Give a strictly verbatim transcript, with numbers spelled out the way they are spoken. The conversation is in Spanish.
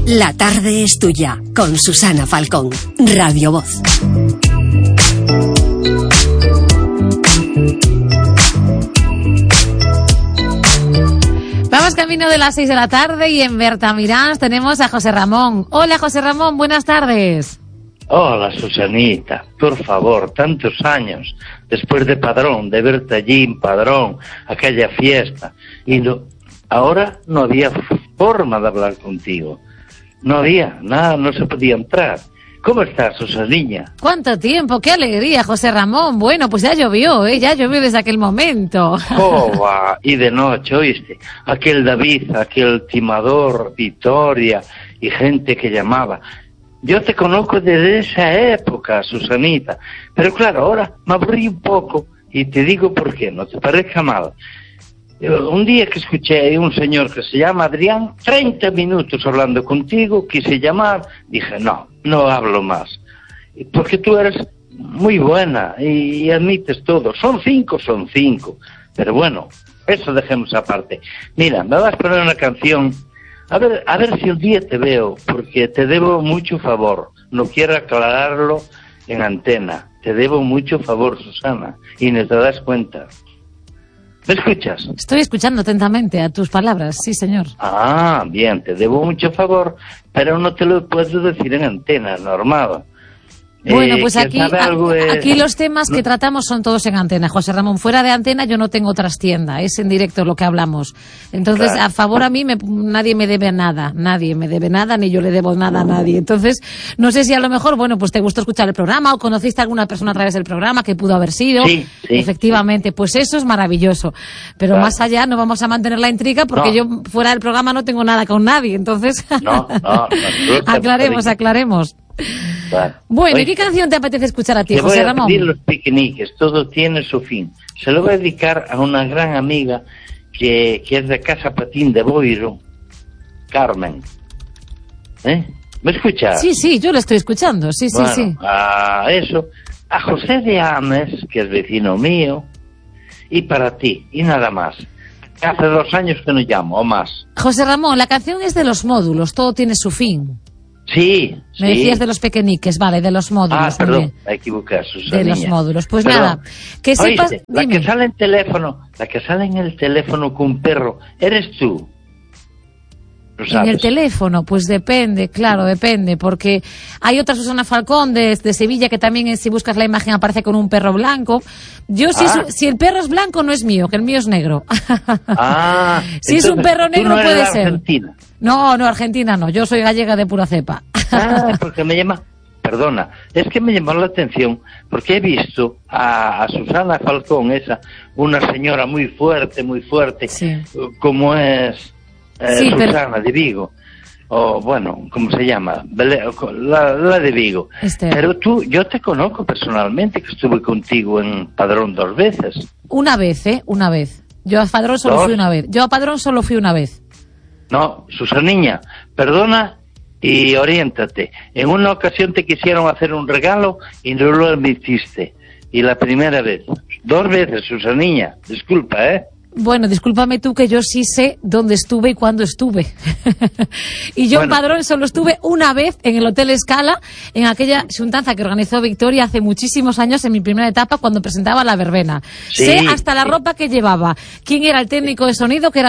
La tarde es tuya, con Susana Falcón, Radio Voz. Vamos camino de las seis de la tarde y en Bertamiráns tenemos a José Ramón. Hola, José Ramón, buenas tardes. Hola, Susanita, por favor, tantos años después de Padrón, de verte allí en Padrón, aquella fiesta, y no, ahora no había forma de hablar contigo, no había nada, no se podía entrar. ¿Cómo estás, Susaniña? ¿Cuánto tiempo? ¡Qué alegría, José Ramón! Bueno, pues ya llovió, ¿eh? Ya llovió desde aquel momento. ¡Jova! Y de noche, ¿oíste? Aquel David, aquel timador, Victoria, y gente que llamaba. Yo te conozco desde esa época, Susanita. Pero claro, ahora me aburrí un poco, y te digo por qué, no te parezca mal. Un día que escuché a un señor que se llama Adrián, treinta minutos hablando contigo, quise llamar, dije, no, no hablo más. Porque tú eres muy buena y, y admites todo. Son cinco, son cinco. Pero bueno, eso dejemos aparte. Mira, me vas a poner una canción. A ver, a ver si un día te veo, porque te debo mucho favor. No quiero aclararlo en antena. Te debo mucho favor, Susana, y no te das cuenta. ¿Me escuchas? Estoy escuchando atentamente a tus palabras, sí, señor. Ah, bien, te debo mucho favor, pero no te lo puedo decir en antena, normal. Bueno, pues eh, aquí, a, es... aquí los temas no. que tratamos son todos en antena, José Ramón. Fuera de antena yo no tengo trastienda, es en directo lo que hablamos. Entonces, claro, a favor a mí me, nadie me debe nada, nadie me debe nada, ni yo le debo nada a nadie. Entonces, no sé si a lo mejor, bueno, pues te gustó escuchar el programa o conociste a alguna persona a través del programa que pudo haber sido. Sí, sí. Efectivamente, pues eso es maravilloso. Pero claro, más allá no vamos a mantener la intriga porque no. yo fuera del programa no tengo nada con nadie. Entonces, no, no, no, aclaremos, aclaremos. Vale. Bueno, Oye, ¿y qué canción te apetece escuchar a ti, te José voy a Ramón? pedir los piqueniques, todo tiene su fin. Se lo voy a dedicar a una gran amiga que, que es de Casa Patín de Boiro, Carmen. ¿Eh? ¿Me escuchas? Sí, sí, yo lo estoy escuchando, sí, bueno, sí, sí. A eso, a José de Ames, que es vecino mío, y para ti, y nada más. Hace dos años que no llamo, o más. José Ramón, la canción es de Los Módulos, todo tiene su fin. Sí, Me sí. decías de los pequeñiques, vale, de Los Módulos. Ah, perdón, me equivoqué, Susanilla. De Los Módulos, pues Perdón. nada, que sepas... Oíste, la dime. que sale en teléfono, la que sale en el teléfono con un perro, eres tú. ¿Lo sabes? En el teléfono, pues depende, claro, depende, porque hay otra Susana Falcón de, de Sevilla que también, si buscas la imagen, aparece con un perro blanco. Yo, si, ah. es, si el perro es blanco, no es mío, que el mío es negro. Ah, si es un perro negro, tú no eres puede de ser. Argentina. No, no, Argentina no, yo soy gallega de pura cepa. Ah, porque me llama... Perdona, es que me llamó la atención porque he visto a, a Susana Falcón, esa, una señora muy fuerte, muy fuerte, sí. como es eh, sí, Susana pero... de Vigo, o bueno, ¿cómo se llama? La, la de Vigo. Este... Pero tú, yo te conozco personalmente, que estuve contigo en Padrón dos veces. Una vez, ¿eh? Una vez. Yo a Padrón solo ¿Dos? fui una vez. Yo a Padrón solo fui una vez. No, Susaniña, perdona y oriéntate. En una ocasión te quisieron hacer un regalo y no lo admitiste. Y la primera vez. Dos veces, Susaniña. Disculpa, ¿eh? Bueno, discúlpame tú que yo sí sé dónde estuve y cuándo estuve. y yo bueno. en Padrón solo estuve una vez en el Hotel Escala, en aquella xuntanza que organizó Victoria hace muchísimos años, en mi primera etapa, cuando presentaba la verbena. Sí, sé hasta la sí. ropa que llevaba, quién era el técnico de sonido, que era